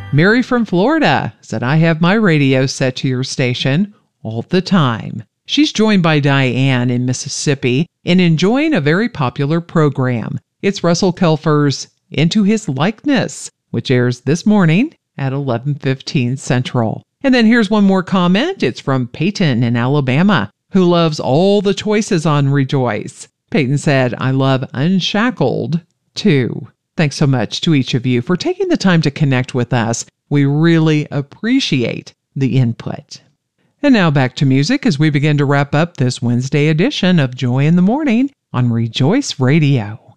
Mary from Florida said, I have my radio set to your station all the time. She's joined by Diane in Mississippi in enjoying a very popular program. It's Russell Kelfer's Into His Likeness, which airs this morning at 11:15 Central. And then here's one more comment. It's from Peyton in Alabama, who loves all the choices on Rejoice. Peyton said, I love Unshackled, too. Thanks so much to each of you for taking the time to connect with us. We really appreciate the input. And now back to music as we begin to wrap up this Wednesday edition of Joy in the Morning on Rejoice Radio.